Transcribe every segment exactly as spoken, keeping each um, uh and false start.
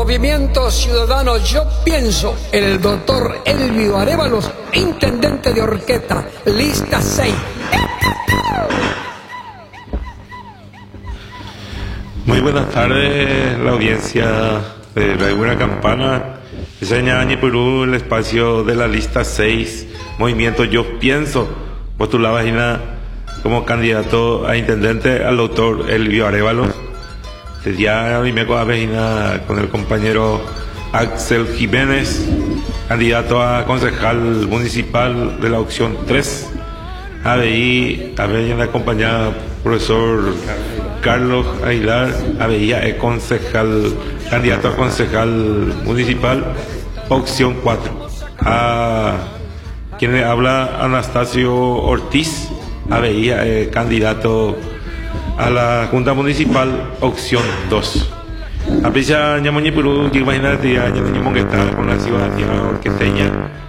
Movimiento Ciudadano Yo Pienso, el doctor Elvio Arévalos, intendente de Horqueta, lista seis. Muy buenas tardes, la audiencia de Radio Buena Campana. Seña Perú, el espacio de la lista seis, Movimiento Yo Pienso, postulaba como candidato a intendente al doctor Elvio Arévalos. Ya me avecina con el compañero Axel Jiménez, candidato a concejal municipal de la opción tres. A B I, a B I acompañada profesor Carlos Aguilar, A B I es concejal, candidato a concejal municipal, opción cuatro. A quien le habla Anastasio Ortiz, A B I eh, candidato a la Junta Municipal, opción dos. Aprecia Ñamoñi Perú, que imagínate, ya tenemos que estar con la ciudadanía orquesteña.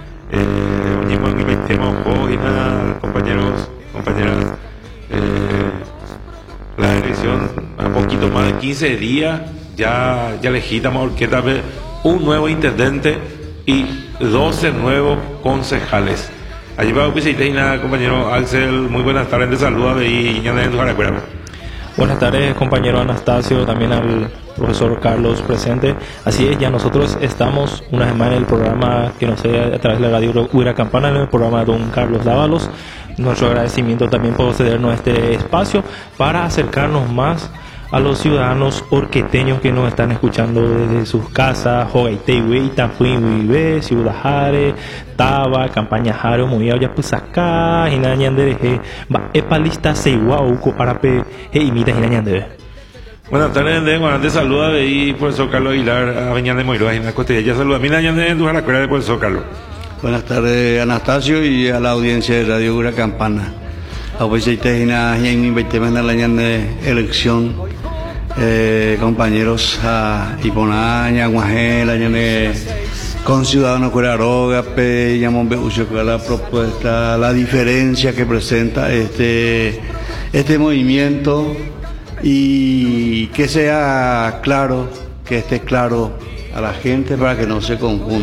Eh, compañeros, compañeras, eh, la elección a poquito más de quince días, ya, ya legítama Orqueta, un nuevo intendente y doce nuevos concejales. Allí va a compañero Axel, muy buenas tardes, te saluda y ya de Buenas tardes, compañero Anastasio, también al profesor Carlos presente. Así es, ya nosotros estamos una semana en el programa que nos sé a través de la radio Buena Campana, en el programa de don Carlos Dávalos. Nuestro agradecimiento también por cedernos este espacio para acercarnos más a los ciudadanos orqueteños que nos están escuchando desde sus casas, Jogaitehue, Itapuín, Vive, Ciudad Jare, Taba, Campaña Jaro, Moya, Yapusacá, Hinañandere, va, Epa lista Seiwao, Arape, e imita Hinañandere. Buenas tardes, de Guarante, saluda de ahí, profesor Carlos Aguilar, Aveñán de Moiroa, Hina Costilla, ya saluda a mí, Hinañandere, tu jaracuera de profesor Carlos. Buenas tardes, Anastasio, y a la audiencia de Radio Buena Campana. A vos y Hina, y en mi de elección. Eh, compañeros a Iponaña, Guajela, con Ciudadanos Cueraroga, Pe, llamón la propuesta, la diferencia que presenta este, este movimiento y que sea claro, que esté claro a la gente para que no se confunda.